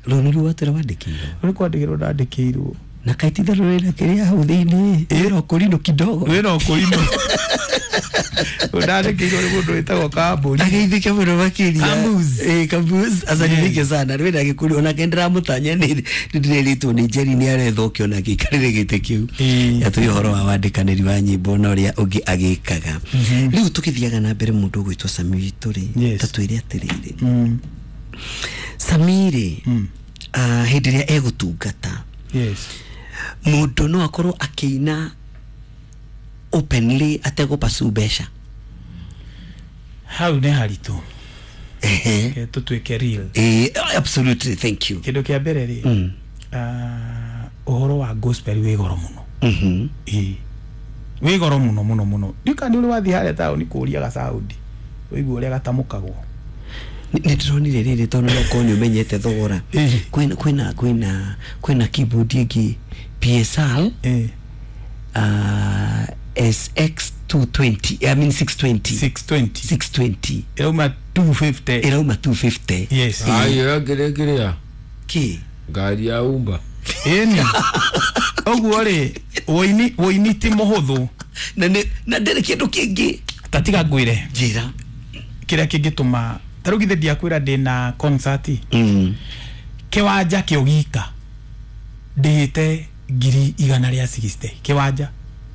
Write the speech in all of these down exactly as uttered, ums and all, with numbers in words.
Rũnuru watũra wandĩkĩirwo. Rũrĩ kwandĩkĩrwo ndandĩkĩirwo. Na kaititha rũrĩra kĩrĩa hau thĩinĩ. Wĩra ũkũrinũ kidogo. Wĩra ũkũrinũ. Ndandĩkĩirwo nĩ mũndũ wĩtagwo Kambũri. Ageithĩke mũno makĩria. Kambuz. Eh, Kambuz. Asanilike sana. Rwĩra gĩkũri ona kendera mũtanya nĩ ndĩrĩtwo nĩ Jerry nĩ arethokio na gĩkarĩre gĩte kĩu. Yatũĩ ũhoro wa wandĩkanĩri wa nyĩmbo na ũrĩa ũngĩ agĩkaga. Rĩu tũkĩthiaga na mbere mũndũ gwĩtwo Sami witũ rĩ. Tatwĩre atĩrĩrĩ. Sami rĩ. Ah, hĩndĩ ĩrĩa egũtungata. Yes. Mũndũ no akorwo akĩina openly ategũpasu mbeca. Hau nĩ haritũ. Ehe. Tũtuĩke real. Eh, absolutely, thank you. Kĩndũ kĩa mbere rĩ. Ah, ũhoro wa gospel wĩ goro mũno. Mhm. Eh. Wĩ goro mũno mũno mũno. Ndika nĩ ũrĩ wathiĩ harĩa taũni kũũria gacaũndi. Ũigua ũrĩa gatamũkagwo. Nĩ ndĩronire rĩrĩ tondũ no ko nĩ ũmenyete thogora. Kwĩna kwĩna kwĩna kwĩna keyboard ĩngĩ P S R. Eh. Ah, S X two twenty, I mean six twenty. six twenty. six twenty. Irauma two fifty. Irauma two fifty. Yes. Ayo gere gere. Ki? Gari ya Uber. Eni. Oguo rĩ, woini woini ti mũhũthũ. Na na ndere kĩndũ kĩngĩ. Tatiga ngwĩre. Njĩra. Kĩrĩa kĩngĩtũma tarũ githe ndiakwĩra ndĩna concert. Mm. Kĩwanja kĩo gika. Ndĩhĩte ngiri igana rĩa sixty. Kĩwanja.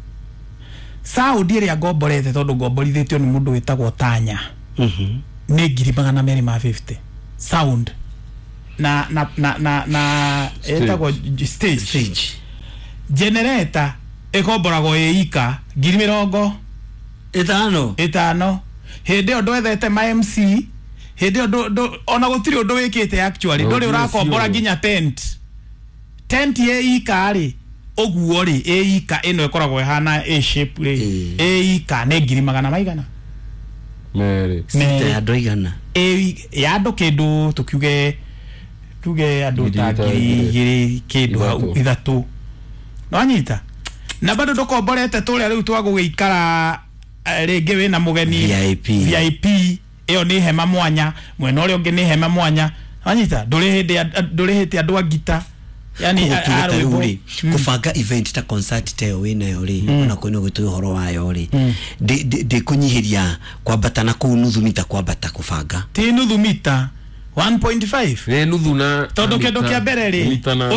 Saudi ĩrĩa ngomborete tondũ ngomborithĩtio nĩ mũndũ wĩtagwo Tanya. Mhm. Nĩ ngiri magana merĩ ma fifty. Sound. Na na na na na etagwo stage. Stage. Generator ĩkomboragwo ĩika ngiri mĩrongo ĩtano. ĩtano. Hĩndĩ ĩyo ndwethete ma M C. Hĩndĩ ĩyo ona gũtirĩ ũndũ wĩkĩte actually. Ndũrĩ ũrakombora nginya tent. Tent ĩika rĩ. Oguo rĩ ĩika ĩno ĩkoragwo ĩhana A shape rĩ. ĩika nĩ ngiri magana maigana. Merĩ. Sita andũ igana. Ĩ ya andũ kĩndũ tukiuge tuge andũ ta ngiri igĩrĩ kĩndũ hau ithatũ. No nyita. Na bado ndũkomborete tũrĩa rĩu twagũgĩikara rĩngĩ wĩna mũgeni V I P. V I P ĩyo nĩ hema mwanya, mwena ũrĩa ũngĩ nĩ hema mwanya. Anyita ndũrĩ hĩndĩ ndũrĩ andũ a gita. Yani arũri kũbanga event ta concert ta ĩyo wĩnayo rĩ ona kwĩna gwĩtwo ũhoro wayo rĩ ndĩ kũnyihĩria kwambata na kũu nuthu mita kwambata kũbanga ti nuthu mita one point five nĩ nuthu na tondũ kĩndũ kĩa mbere rĩ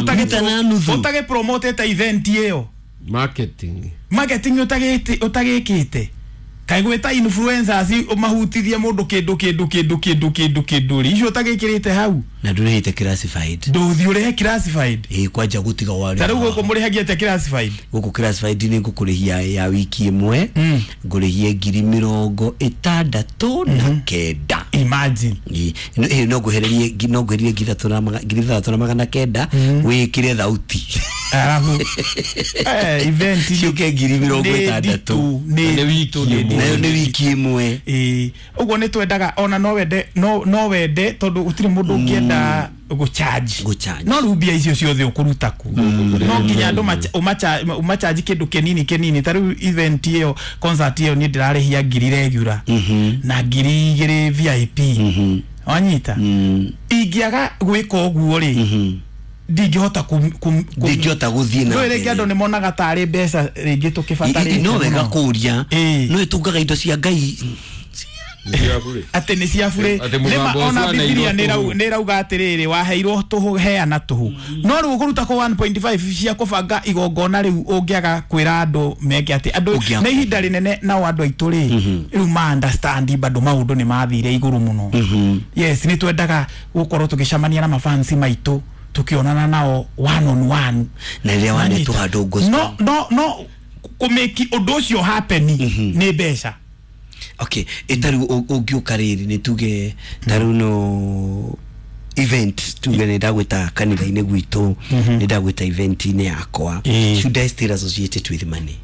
ũtagĩ promote ta event ĩyo marketing marketing utagĩte utagĩkĩte kai gwĩta influencers mahutithie mũndũ kĩndũ kĩndũ kĩndũ kĩndũ kĩndũ kĩndũ rĩ icio utagĩkĩrĩte hau na ndũrĩhĩte classified ndũthi ũrĩhe classified eh kwanja gũtiga wari tarũ gũkũ mũrĩhagia te classified gũkũ classified nĩ ngũkũrĩhia ya wiki ĩmwe ngũrĩhie ngiri mĩrongo ĩtandatũ na kenda imagine eh no ngũhererie no ngũhererie ngiri ithatũ na magana kenda wĩkĩre thauti arabu eh event ciũke ngiri mĩrongo ĩtandatũ nĩ wiki nayo nĩ wiki ĩmwe eh ũguo nĩ twendaga ona no wende no no wende tondũ gũtirĩ mũndũ ũngĩenda go charge go charge no rubia icio ciothe ũkũruta ku no nginya andũ uma charge kĩndũ kĩnini kĩnini tarũ event ĩyo concert ĩyo nĩ ndĩrarĩhia ngiri regular na ngiri igĩrĩ V I P wanyita ingĩaga gwĩka ũguo rĩ ndingĩhota ndingĩhota gũthiĩ na mbere. Rĩngĩ andũ nĩ monaga tarĩ mbeca rĩngĩ tũkĩbatarĩte no wega kũria no ĩtungaga indo cia Ngai atĩ nĩ cia bure nĩma ona Biblia nĩ rauga atĩrĩrĩ waheirwo tũhũ heana tũhũ no rĩu ũkũruta kũ one point five cia kũbanga igongona rĩu ũngĩaga kwĩra andũ meke atĩ andũ nĩ ihinda rĩnene nao andũ aitũ rĩ rĩu ma understand bado maũndũ nĩ mathire igũrũ mũno. Yes nĩ twendaga gũkorwo tũgĩcemania na mafansi maitũ tukionana nao one on one na rĩrĩa wanetwo handũ gospel no no no kũmeki ũndũ ũcio happen nĩ mbeca. Okay etaru ũngĩũka rĩrĩ nĩ tuge taru no event tuge nĩ ndagwĩta kanitha-inĩ gwitũ nĩ ndagwĩta event-inĩ yakwa should I still associated with money?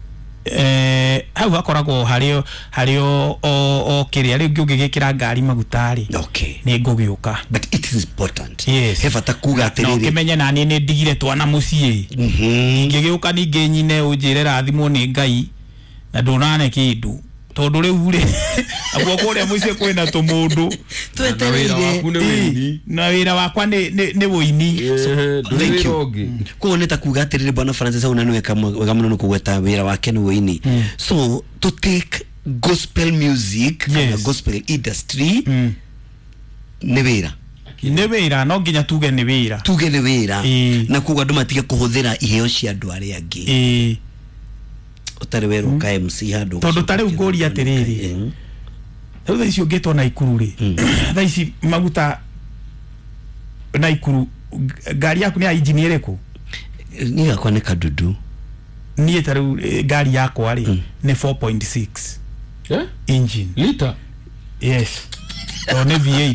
Eh hau akoragwo harĩo harĩo o kĩrĩa rĩu ngĩgĩkĩra ngari magutari okay nĩ ngũgĩũka but it is important yes he bata kuga atĩrĩrĩ no kĩmenye nani nĩ ndigire twana mũciĩ ngĩgĩũka ningĩ nyine ũnjĩre rathimwo nĩ Ngai na ndonane kĩndũ tondu riu ri agwo kuria muici kwina tumundu twetereire na wira wakwa ni ni woini thank you ko neta kuga atirire bwana Francis au nanu weka wega muno kugweta wira wake ni woini so to take gospel music and the gospel industry ni wira ni wira no nginya tuge ni wira tuge ni wira na kuga andu matige kuhuthira iheo cia andu aria angi eh utari weru ka M C handu tondu tari ngori atiriri tau icio ngetwo na ikuru ri tha ici maguta na ikuru gari yaku ni ya engineer ku ni yakwa ni kadudu ni taru gari yakwa ri ni four point six eh engine liter yes on V eight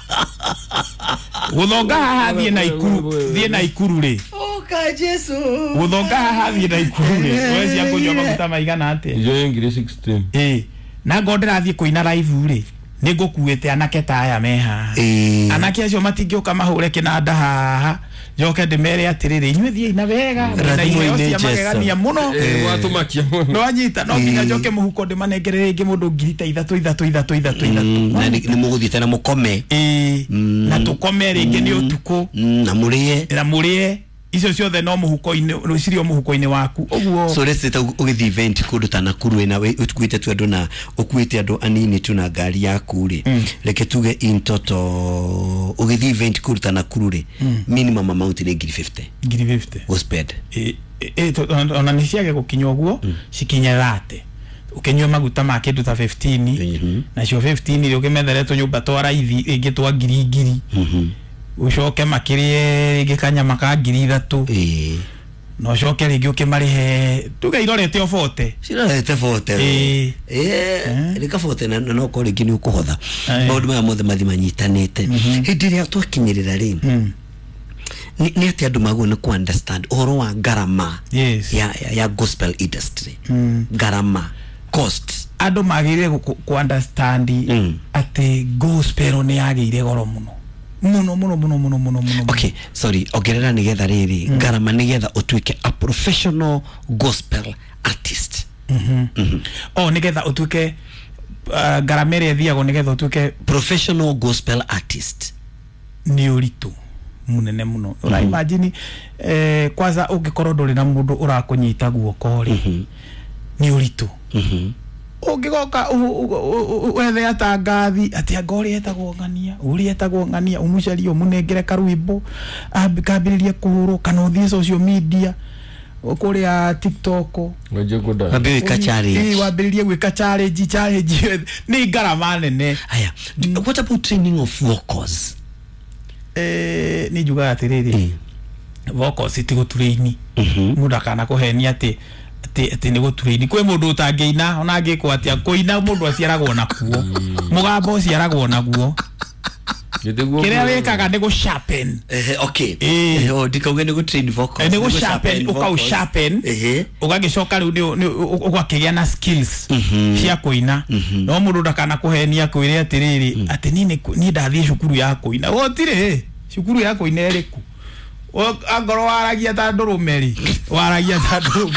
Uthonga hathie na ikuru thie na ikuru ri oka Jesu Uthonga hathie na ikuru ri wezi yako jwa maguta maigana ate yo ngire sixteen eh na ngondera thie kuina live ri nigukuite anake ta aya meha eh anake acio matingioka mahure kinanda haha joke ndimere atiriri inywe thie ina wega na irio cia magegania muno eh watumakia muno no anyita no nginya joke muhuko ndimanengerere ingi mundu ngiri ta ithatu ithatu ithatu ithatu na ni muguthiite na mukome eh na tukome ringi ni utuku na murie na murie icio ciothe no muhuko-ini cirio muhuko-ini waku oguo so let's say ugithi event kundu ta Nakuru ina we utukuite tu andu na ukuite andu anini tu na ngari yaku ri reke tuge in total ugithi event kundu ta Nakuru ri minimum amount ni ngiri fifty ngiri fifty gospel eh eh ona ni ciage gukinya oguo cikinya thirty ukenywa maguta ma kindu ta fifteen na cio fifteen ri ukimethere nyumba twara ithi ingi twa ngiri ngiri ucoke makirie ringi kanyama ka ngiri ithatu eh no coke ringi ukimarihe tuge irorete o forty cirorete forty eh eh rika forty na no ko ringi ni ukuhotha maundu maya mothe mathi manyitanite hindi ria twakinyirira ri ni ni ati andu magu ni ku understand uhoro wa garama yes ya ya gospel industry garama cost andu magire ku understand ati gospel ni yagire goro muno muno muno muno muno muno muno okay sorry ogerera nigetha riri mm. garama nigetha utuike a professional gospel artist mhm mm oh nigetha utuike uh, garama ri thiago nigetha utuike professional gospel artist ni uritu munene muno mm -hmm. Ura imagine eh kwanza ungikorwo nduri na mundu urakunyita guoko ri mm -hmm. ni uritu mhm mm ungigoka wethe atangathi ati angori etagwo ngania uri etagwo ngania umucari umunengere karwimbo ambikambiririe kuhuru kana uthie social media ukuria TikTok waje kuda wambie ka challenge eh wambiririe gwika challenge challenge ni garama nene aya what about training of vocals eh ni juga atiriri vocals itigo traini muda kana kuhenia ati ati ati ni guturini kwe mundu utangeina ona ngiko atia kuina mundu aciaragwo nakuo mugambo ciaragwo naguo kiria wekaga ni gu sharpen eh okay eh o dikauge ni gu train vocals ni gu sharpen ukau sharpen eh ugagicoka riu ni ugakigia na skills cia kuina no mundu ndakana kuhenia kwire atiriri ati nini ni ndathie cukuru ya kuina gotire cukuru ya kuina eriku o angoro waragia ta ndurumeri waragia ta ndurumeri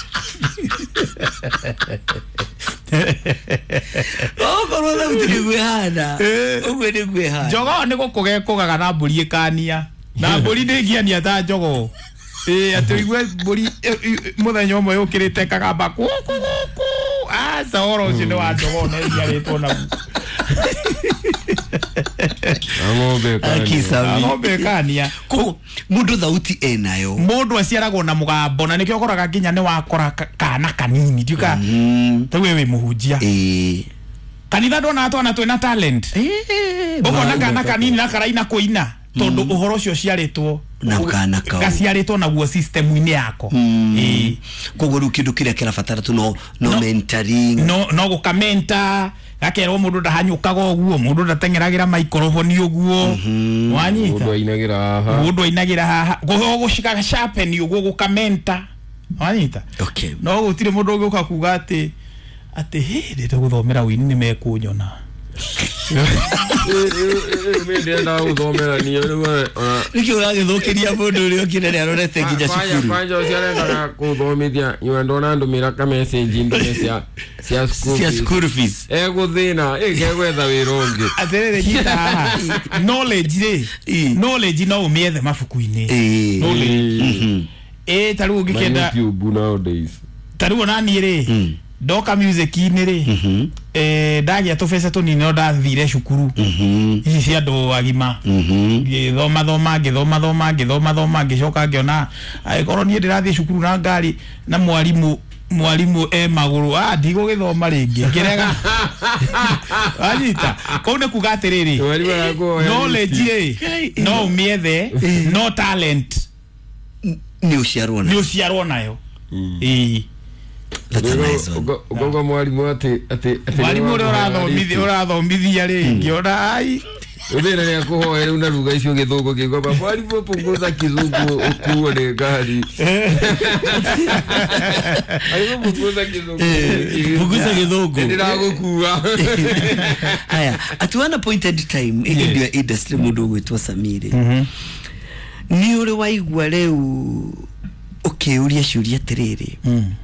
oh korwo na utigwe hana ugwe ni gwe hana jogo ni gukuge kugaga na mburi ikania na mburi ndingiania ta jogo eh atigwe mburi muthenya umwe ukirite kagamba ku ku ku ah saoro ucio ni wa jogo na igiaritwo na ng'ombe kania ng'ombe kania ko mundu thauti enayo mundu aciaragwo na mugambo na nikio koraga nginya ni wakora kana kanini ndiuka tawe we muhunjia eh kanitha ndona atwana twina talent eh ukona kana kanini na karaina kuina tondu uhoro cio ciaritwo na kana ka gaciaritwo naguo system ine yako eh koguo ru kindu kiria kirabatara tu no no mentoring no no gukamenta gakerwo mundu ndahanyukaga oguo mundu ndatengeragira microphone oguo wanyita mundu ainagira haha mundu ainagira haha gushika sharpen oguo gukamenta wanyita okay no gutire mundu uguka kuga ati ati he ndete guthomera wini ni mekunyona Ndenda uthomera ni ona niki uragithukiria mundu uri okinene arorete nginya cukuru kwanja uciarenda kuthomithia nyua ndona ndumira ka message ndune cia cia school cia school fees e guthina ikegwetha wira ungi aterere nyita knowledge ri knowledge no umiethe mabuku-ini knowledge eh taru ungikenda YouTube nowadays taru nani ri doka music-ini ri eh ndagia tubesa tunini no ndathire cukuru ici cia andu agima ngithoma thoma ngithoma thoma ngithoma thoma ngicoka ngiona aikorwo nie ndirathie cukuru na ngari na mwarimu mwarimu e maguru ah ndigo githoma ringi ngirega anyita kone kuga atiriri knowledge no miethe no talent ni uciarwo ni uciarwo nayo eh Ugongo mwalimu ati ati mwalimu uri urathomithia urathomithia ringi ona ai Udena ni akuhoera una ruga icio githungu kigoma mwalimu punguza kizungu ukuo ni ngari Alimu punguza kizungu punguza kizungu ndiragukuwa haya atuana pointed time ndio industry mundu gwitwa Samire ni uri waigua reu ukiuria ciuria tiriri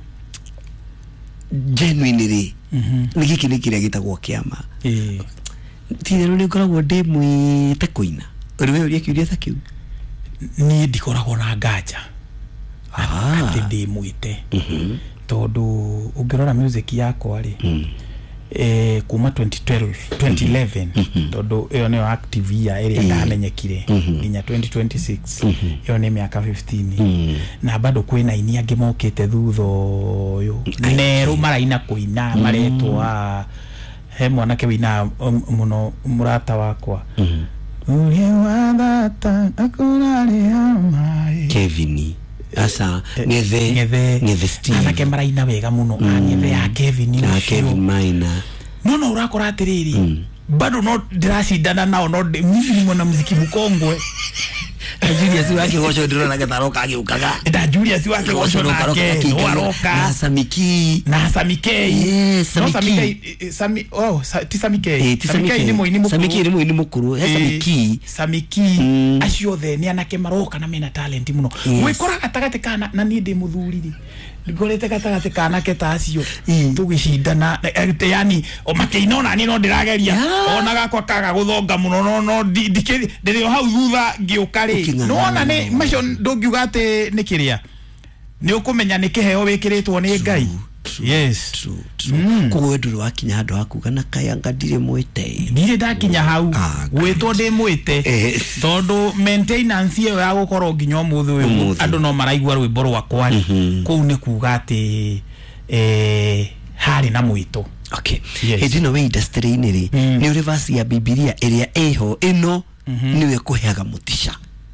genuinely ni giki ni kiria gitagwo kiama eh tino ni koragwo ndi mwite kuina uri we uria kiuria ta kiu ni ndikoragwo na nganja ah ati ndi mwite tondu ungirora music yakwa ri eh kuma twenty twelve twenty eleven tondu iyo niyo active year iri ndamenyekire nginya twenty twenty-six iyo ni miaka fifteen na bado kwina ini angi mokite thutha uyu neru maraina kuina maretwa he mwanake wina muno murata wakwa uri wa data akurari amai Kevin asa ngethe ngethe ngethe Steve anake maraina wega muno ngethe ya Kevin na Kevin Maina no no urakora atiriri bado no ndiracindana nao no mimi mwana muziki mukongwe Julius wake gocho ndirona gataroka agiukaga da Julius wake gocho nake waroka na Samiki na Samike yes no Samike Sami oh ti Samike Samike ni moini mukuru Samike ni moini mukuru he Samiki Samiki acio the ni anake maroka na mena talent muno wikora gatagate kana na ni ndi muthuriri ngorete gatagate kana keta acio tugicindana yani o makiinona ni no ndirageria ona gakwa kaga guthonga muno no no ndiri hau thutha ngiukari no ona ni macio ndungiuga ati ni kiria ni ukumenya ni kiheo wikiritwo ni Ngai yes true true kuwe nduru wakinya handu hakuga na kayanga ndire mwite ndire ndakinya hau gwitwo ndi mwite tondu maintenance iyo ya gukorwo nginya muthu uyu andu no maraigua rwimbo rwakwa kuu ni kuga ati eh hari na mwito okay hindi no we industry ini ri ni uri verse ya Biblia iria eho ino niwe kuheaga mutisha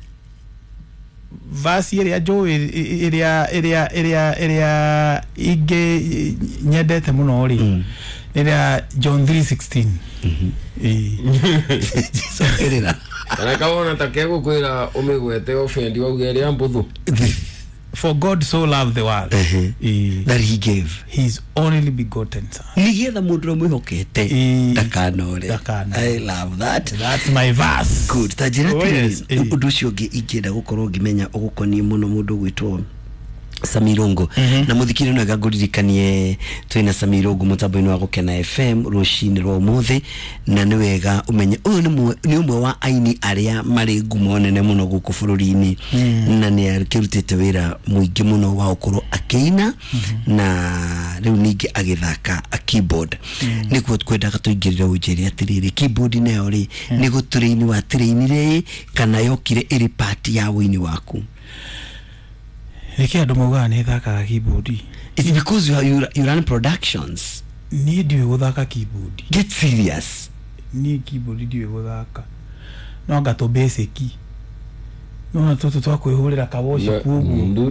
vasi iria jo iria iria iria iria ige nyendete muno ri iria John three sixteen eh sokerera ana kaona takego kwira umigwete ofendi wa ugeria mbuthu for God so loved the world uh-huh. uh, that he gave his only begotten son nigetha mundu mwihokete ndakanore dakana I love that that's my verse good tajira tiri undu cio ngi ingenda gukorwo ngimenya ugukoni muno mundu gwitwo Samirongo na muthikire no gaguririkanie twina Samirongo mutambo-ini wa gukena F M rushini rwa muthi na ni wega umenye uyu ni umwe wa aini aria mari ngumo nene muno guku bururi-ini na ni akirutite wira muingi muno wa ukorwo akeina na riu ningi agithaka a keyboard nikuo twendaga tuingirira ujeri atiriri keyboard nayo ri ni guturaini wa traini ri kana yokire iri part ya wini waku Eke andu mauga ni thaka keyboard. It's because you, are, you, you run productions. Ni ndiwe guthaka keyboard. Get serious. Ni keyboard ndiwe guthaka. No gato basic. No toto twa kwihurira kaboshi kugu.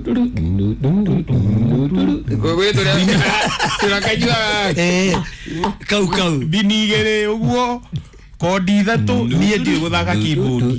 Gogo to turakajua eh kau kau binigere uguo kodi thatu ni ndiwe guthaka keyboard.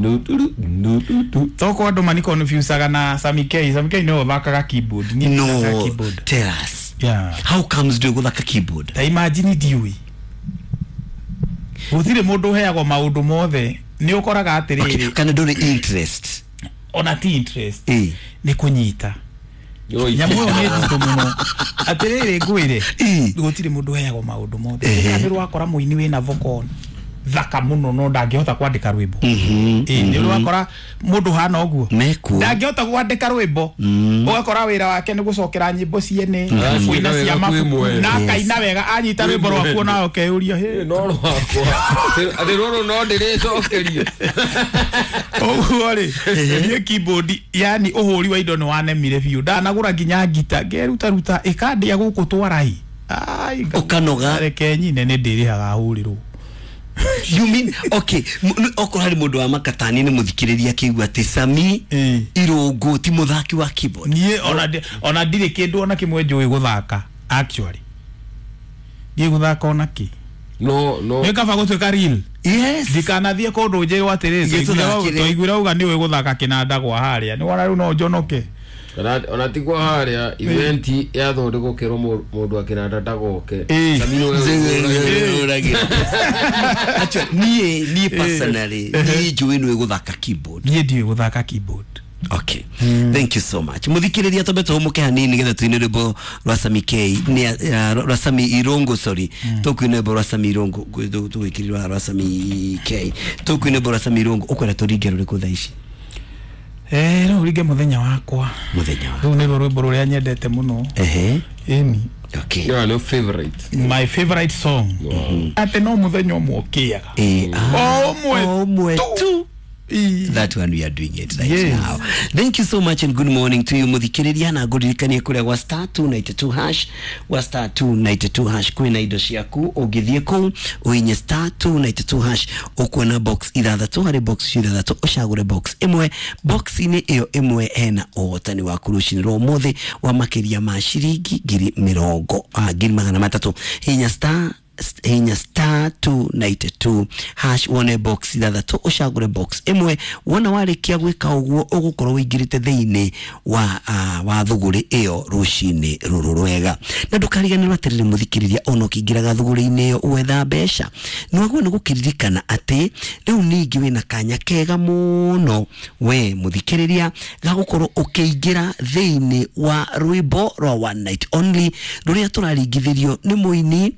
Toko ndo mani confusaga na Samike Samike no thakaga keyboard ni no keyboard. Tell us yeah how comes do guthaka keyboard ta imagine diwe Gutire mundu heago maundu mothe ni ukoraga atiriri kana nduri interest ona ti interest eh ni kunyita nyamu yo ni nditu muno atiriri ngwire gutire mundu heago maundu mothe kana rwakora muini wina vocal thaka muno no ndangihota kwandika rwimbo eh ni rwakora mundu hana oguo ndangihota kwandika rwimbo ugakora wira wake ni gucokera nyimbo ciene kuina cia mabuku na kaina wega anyita rwimbo rwaku na okeuria he no rwakwa ati roro no ndiricokerie oguo ri ni keyboard yani uhuri wa indo ni wanemire biu ndanagura nginya ngita ngeruta ruta ikandia guku twarai ai ukanoga reke nyine ni ndirihaga hurirwo. You mean okay okora ri mundu wa makatani ni muthikiriria kiigua ati Sami Irungu ti muthaki wa keyboard nie ona ona ndire kindu ona kimwe njui guthaka actually nie guthaka ona ki no no ni kaba gutwika real yes dikanathie kundu njiri watirite toiguira uga ni we guthaka kinanda gwa haria ni wona ru no njonoke ona tigwa haria event ya thonde gukero mundu akinanda dagoke Samino uragira acha nie nie personally nie njui ni guthaka keyboard nie ndi guthaka keyboard. Okay. Mm. Thank you so much. Muthikiriria tobeto muke hanini getha twinirebo rwa Sami K ni rwa Sami Irungu sorry. Mm. Tukwinirebo rwa Sami Irungu tuwikirirwa rwa Sami K. Tukwinirebo rwa Sami Irungu ukwera turigero riku thaici. Eh no urige muthenya wakwa. Muthenya wakwa. Ru ni rwimbo ruria nyendete muno. Ehe. Emi. Okay. Yeah, no favorite. My favorite song. Wow. Ate no muthenya omwokiaga. Eh. Oh mwe. Oh mwe tu. That one we are doing it right yes. now. Thank you so much and good morning to you muthikiriria na nguririkanie kuria wa star two ninety-two hash wa star two ninety-two hash kwina indo ciaku ugithie ku uinye star two ninety-two hash ukona box ithathatu hari box ithathatu ucagure box imwe box ini iyo imwe ena ogotani wa kurushinirwo muthi wa makiria ma shiringi ngiri mirongo ah ngiri magana matatu hinya star hinya star two ninety-two hash one box ithathatu ucagure box imwe wona warikia gwika uguo ugukorwo wingirite theine wa uh, wa thuguri iyo rushini ruru rwega na ndukariganirwa atiriri muthikiriria ono kingiraga thuguri-ini iyo wetha mbeca nwaguo ni gukiririkana ati riu ningi wina kanya kega muno we muthikiriria ga gukorwo ukiingira theine wa rwimbo rwa one night only ruria turaringithirio ni muini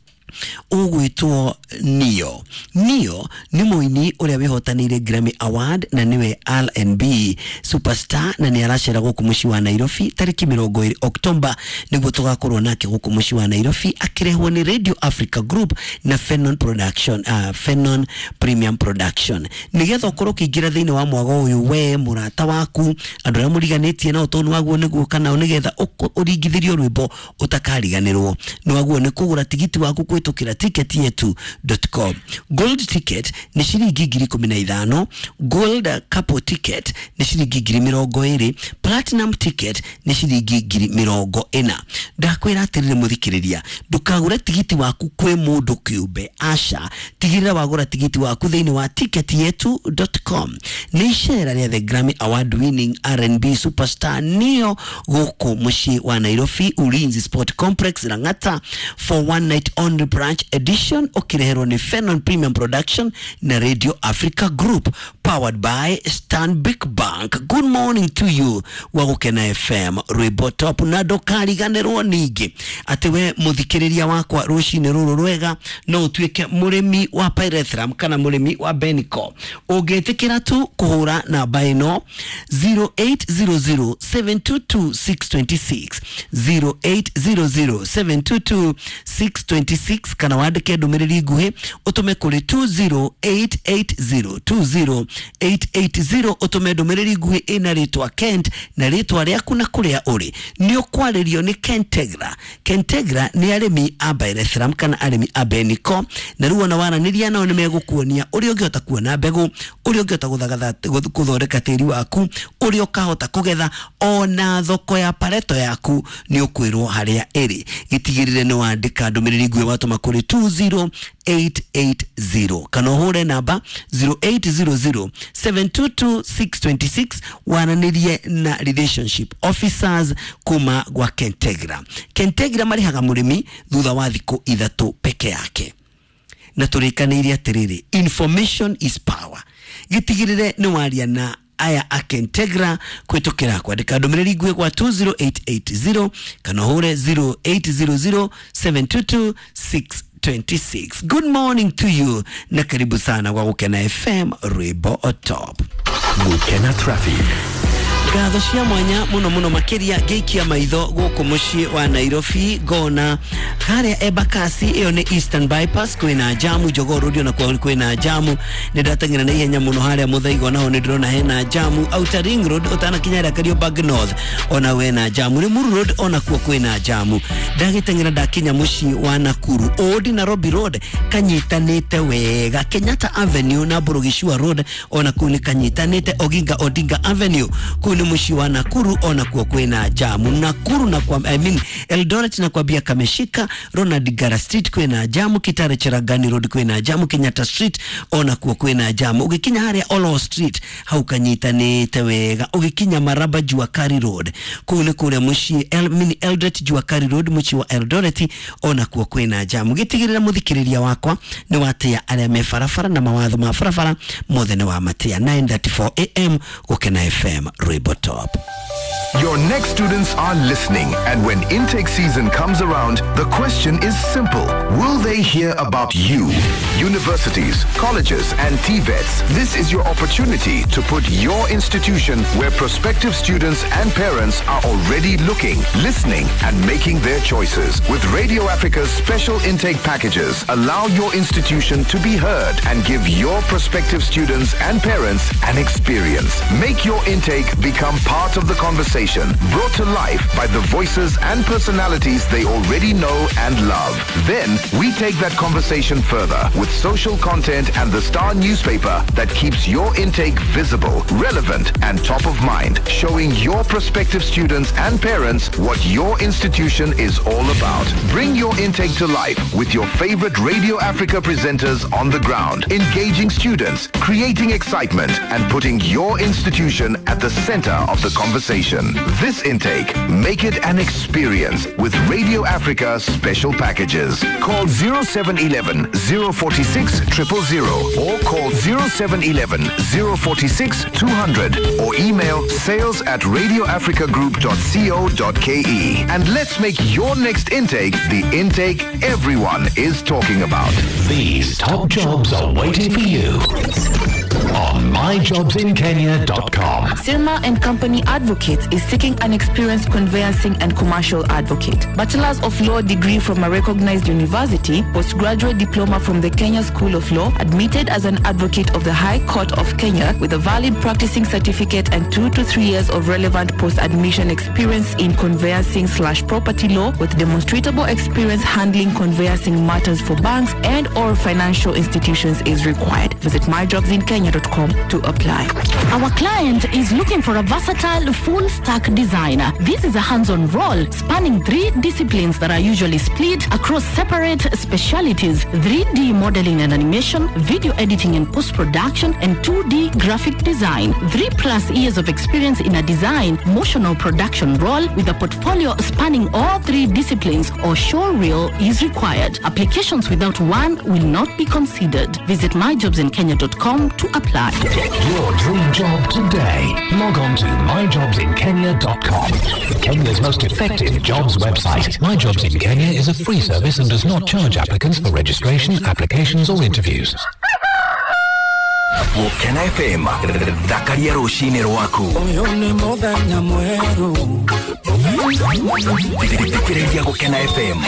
ugwitwo Nio. Nio ni muini uria wihotanire Grammy Award na niwe R and B superstar na ni aracera guku muci wa Nairobi tariki mirongo iri Oktoba niguo tugakorwo nake guku muci wa Nairobi akirehwo ni Radio Africa Group na Phenon Production uh, Phenon Premium Production nigetha ukorwo kiingira thiini wa mwago uyu we murata waku andu aria muriganitie na utonu waguo niguo kana nigetha uringithirio rwimbo utakariganirwo nwaguo ni kugura tigiti waku kwitukira ticket yetu dot com. Gold ticket ni shilingi ngiri kumi na ithano, gold couple ticket ni shilingi ngiri mirongo iri, platinum ticket ni shilingi ngiri mirongo ina. Ndakwira atirire muthikiriria ndukagura tigiti waku kwe mundu kiumbe asha tigirira wagura tigiti waku thiini wa ticket yetu dot com. Ni share ya the Grammy Award winning R and B superstar Nio guku muci wa Nairobi Ulinzi Sport Complex Lang'ata for one night only branch edition okireherwo ni Phenon Premium Production na Radio Africa Group powered by Stanbic Bank. Good morning to you wagukena F M rwimbo top na ndukariganirwo ningi ati we muthikiriria wakwa rucini ruru rwega no utuike murimi wa Pyrethrum kana murimi wa Benico ungitikira tu kuhura namba ino zero eight zero zero seven two two six two six zero eight zero zero seven two two six two six kana wandike ndumiriri nguhi utume kuri two zero eight eight zero two zero eight eight zero utume ndumiriri nguhi ina ritwa Kent na ritwa riaku na kuria uri ni ukwaririo ni Kentegra. Kentegra ni arimi a Pyrethrum kana arimi a Benico na ruo na waraniria nao ni megukuonia uri ungiota kuona mbegu uri ungiota guthagatha kuthondeka tiri waku uri ukahota kugetha ona thoko ya pareto yaku ni ukwirwo haria iri gitigirire ni wandika ndumiriri nguhi watuma kuri two zero eight eight zero kana hure namba zero eight zero zero seven two two six two six wananirie na relationship officers kuma gwa Kentegra. Kentegra marihaga murimi thutha wa thiku ithatu peke yake na turikanĩire atiriri information is power gitigirire ni waria na aya akentegra kwetukira kwandika ndumiriri ngwe kwa two zero eight eight zero kana hore zero eight zero zero seven two two six two six. Good morning to you na karibu sana kwa Gukena F M Rwimbo o top. Gukena Traffic. Gatho cia mwanya muno muno makiria geikia maitho guku mucii wa Nairobi gona haria Embakasi iyo ni Eastern Bypass kwina jamu Jogoo Road na kwa kwina jamu ni ndatangira na ihenya muno haria Muthaiga naho ni ndrona hena jamu Outer Ring Road utana kinyara Kariobangi North ona wena jamu Limuru Road ona kwa kwina jamu ndagitangira ndakinya mucii wa Nakuru Old Nairobi Road kanyitanite wega Kenyatta Avenue na Burugishua Road ona kuni kanyitanite Oginga Odinga Avenue kuni mushi wa Nakuru ona kwa kwena jamu Nakuru na kwa I mean Eldoret na kwa bia kameshika Ronald Gara Street kwena jamu Kitare Cheragani Road kwena jamu Kenyatta Street ona kwa kwena jamu ugikinya haria Olo Street haukanyitanite wega ugikinya Maraba Juakari Road kule kule mushi El, mini Eldoret Juakari Road mushi wa Eldoret ona kwa kwena jamu gitigirira muthikiriria wakwa ni watia aria me farafara na mawatho ma farafara mothene wa matia nine thirty-four a m Gukena F M Rwimbo Top. Your next students are listening, and when intake season comes around, the question is simple. Will they hear about you? Universities, colleges, and T VETs, this is your opportunity to put your institution where prospective students and parents are already looking, listening, and making their choices. With Radio Africa's special intake packages, allow your institution to be heard and give your prospective students and parents an experience. Make your intake become part of the conversation, brought to life by the voices and personalities they already know and love. Then, we take that conversation further with social content and the Star newspaper that keeps your intake visible, relevant, and top of mind, showing your prospective students and parents what your institution is all about. Bring your intake to life with your favorite Radio Africa presenters on the ground, engaging students, creating excitement, and putting your institution at the center of the conversation. This intake, make it an experience with Radio Africa special packages. Call zero seven one one, zero four six, zero zero zero or call zero seven one one, zero four six, two hundred or email sales at radioafricagroup dot co dot ke. And let's make your next intake the intake everyone is talking about. These top jobs are waiting for you on my jobs in kenya dot com. Sirma and Company Advocates is seeking an experienced conveyancing and commercial advocate. Bachelor's of Law degree from a recognized university, postgraduate diploma from the Kenya School of Law, admitted as an advocate of the High Court of Kenya with a valid practicing certificate and two to three years of relevant post-admission experience in conveyancing slash property law with demonstrable experience handling conveyancing matters for banks and or financial institutions is required. Visit my jobs in kenya dot com to apply. Our client is looking for a versatile full-stack designer. This is a hands-on role spanning three disciplines that are usually split across separate specialties: three D modeling and animation, video editing and post-production, and two D graphic design. Three plus years of experience in a design, motion or production role with a portfolio spanning all three disciplines or show reel is required. Applications without one will not be considered. Visit my jobs in kenya dot com to apply. Get your dream job today. Log on to my jobs in kenya dot com. Kenya's most effective jobs website. My Jobs in Kenya is a free service and does not charge applicants for registration, applications or interviews. Gukena F M, thakaria rucini rwaku. Uyu ni muthenya mweru. Thikiriria Gukena F M.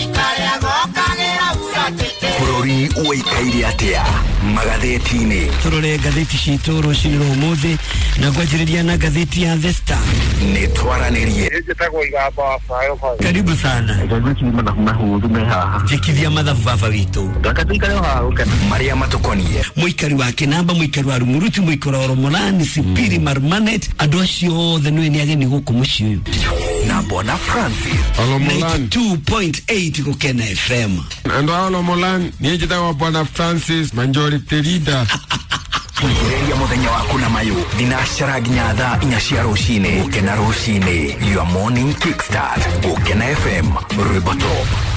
Bururi uikaire atia magatheti-ini. Turore gatheti citu rucini rwa umuthi na ngwanjiriria na gatheti ya The Star. Ni twaranirie. Karibu sana. Jikithia mathabu baba witu. Maria matukonie. Muikari wa Kinamba, muikari wa Rumuruti, muikari wa Romolani, Sipiri, Marmanet, andu acio othe ni ageni guku muci uyu. Na Bwana Francis. ninety-two point eight Gukena F M. Ando alo Molan, ni njitagwa Bwana Francis, majority leader. Kuigereria muthenya waku na mayu thinacara nginya thaa inya cia rucini. Gukena rucini, your morning kickstart. Gukena F M, Rwimbo Top.